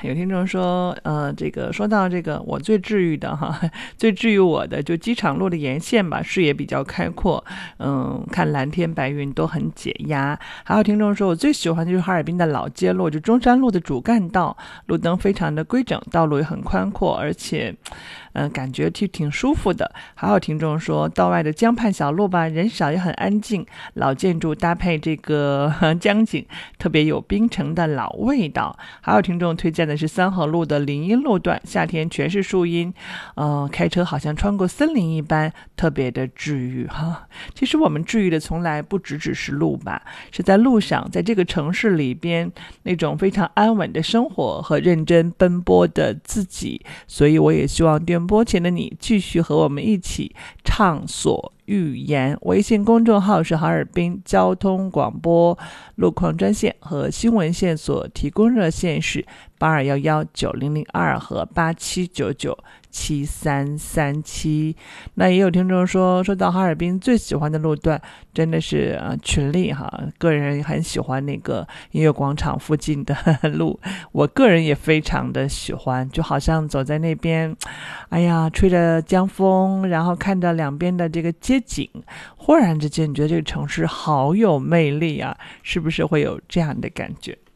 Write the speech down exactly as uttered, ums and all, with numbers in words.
有听众说，呃，这个说到这个，我最治愈的哈，最治愈我的就机场路的沿线吧，视野比较开阔，嗯，看蓝天白云都很解压。还有听众说，我最喜欢的就是哈尔滨的老街路，就中山路的主干道，路灯非常的规整，道路也很宽阔，而且，嗯、呃，感觉挺挺舒服的。还有听众说，道外的江畔小路吧，人少也很安静，老建筑搭配这个江景，特别有滨城的老味道。还有听众推荐的是三河路的林荫路段，夏天全是树荫，呃，开车好像穿过森林一般，特别的治愈哈。其实我们治愈的从来不只只是路吧，是在路上，在这个城市里边那种非常安稳的生活和认真奔波的自己。所以我也希望电波前的你继续和我们一起畅所欲言。微信公众号是哈尔滨交通广播，路况专线和新闻线所提供热线是八二一一九零零二和八七九九七三三七。那也有听众说，说到哈尔滨最喜欢的路段真的是、呃、群力哈，个人很喜欢那个音乐广场附近的路，我个人也非常的喜欢，就好像走在那边，哎呀，吹着江风，然后看着两边的这个街景，忽然之间你觉得这个城市好有魅力啊，是不是会有这样的感觉？